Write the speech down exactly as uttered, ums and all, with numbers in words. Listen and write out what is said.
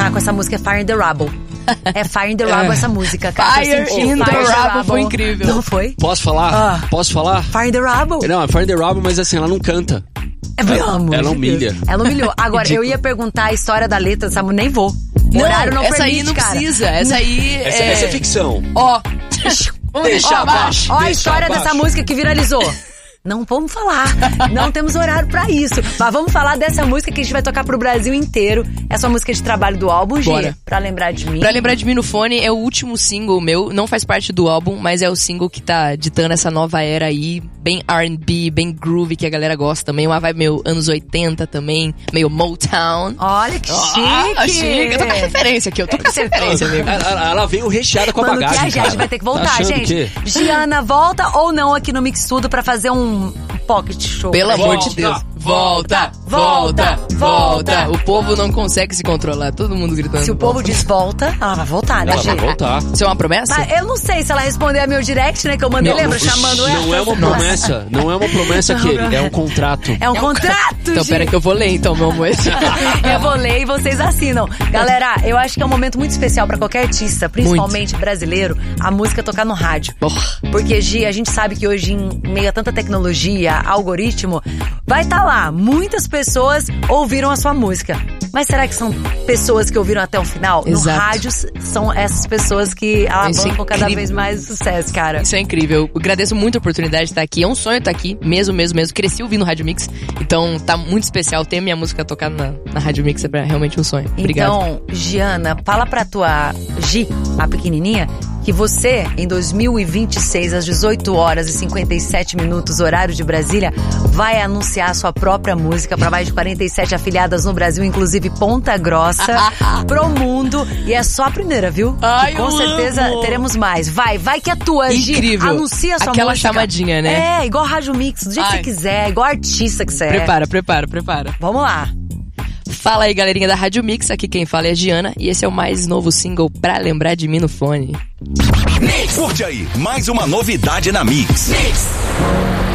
com essa música é Fire in the Rubble. É Fire in the Rubble é. essa música, cara. Fire in the Rubble foi incrível. Não foi? Posso falar? Ah. Posso falar? Fire in the Rubble. Não, é Fire in the Rubble, mas assim, ela não canta. É pelo amor Ela de humilha. Deus. Ela humilhou. Agora, eu ia perguntar a história da letra dessa música, nem vou. O Não, horário não essa permite, aí não cara. precisa. Essa aí Essa é... essa é ficção. Ó, Deixa abaixo. Ó a deixa história abaixo. dessa música que viralizou. Não vamos falar, não temos horário pra isso. Mas vamos falar dessa música que a gente vai tocar pro Brasil inteiro. Essa é uma música de trabalho do álbum, G. Bora. Pra lembrar de mim. Pra lembrar de mim no fone, é o último single meu. Não faz parte do álbum, mas é o single que tá ditando essa nova era aí. Bem R and B, bem groovy, que a galera gosta também. Uma vibe meio anos oitenta também, meio Motown. Olha que chique. Ah, chique. Eu tô com a referência aqui, eu tô com essa referência mesmo. Ela, ela veio recheada com a Mano, bagagem, que a gente cara. vai ter que Tá voltar, achando gente. que- Giana, volta ou não aqui no Mix Tudo pra fazer um pocket show? Pelo pra amor gente? de Deus. Volta, volta, volta. O povo não consegue se controlar, todo mundo gritando. Se o povo diz volta, ela vai voltar, né, Ela vai Gi? voltar. Isso é uma promessa? Mas eu não sei se ela responder a meu direct, né, que eu mandei, Não, lembra? não, Chamando ela. Não é uma promessa, não é uma promessa que é um contrato. É um contrato, Então, Gi. pera que eu vou ler então, meu amor. Eu vou ler e vocês assinam. Galera, eu acho que é um momento muito especial pra qualquer artista, principalmente brasileiro, a música tocar no rádio. Porra. Porque, Gi, a gente sabe que hoje, em meio a tanta tecnologia, algoritmo, vai estar lá. Muitas pessoas ouviram a sua música. Mas será que são pessoas que ouviram até o final? Exato. No rádio, são essas pessoas que Isso é alavancam cada incrível. vez mais o sucesso, cara. Isso é incrível. Eu agradeço muito a oportunidade de estar aqui. É um sonho estar aqui, mesmo, mesmo, mesmo. Cresci ouvindo Rádio Mix, então tá muito especial ter minha música tocada na, na Rádio Mix. É pra- realmente um sonho. Obrigado. Então, Giana, fala pra tua Gi, a pequenininha, que você, em dois mil e vinte e seis, às dezoito horas e cinquenta e sete minutos, horário de Brasília, vai anunciar a sua própria música para mais de quarenta e sete afiliadas no Brasil, inclusive Ponta Grossa, pro mundo. E é só a primeira, viu? Ai, E com eu certeza amo. teremos mais. Vai, vai que é tua, Gi. Incrível. Anuncia a sua Aquela música. chamadinha, né? É, igual Rádio Mix, do jeito que Ai. você quiser, igual artista que você é. Prepara, prepara, prepara. Vamos lá. Fala aí, galerinha da Rádio Mix. Aqui quem fala é a Giana. E esse é o mais novo single Pra Lembrar de Mim no Fone. Curte aí, mais uma novidade na Mix.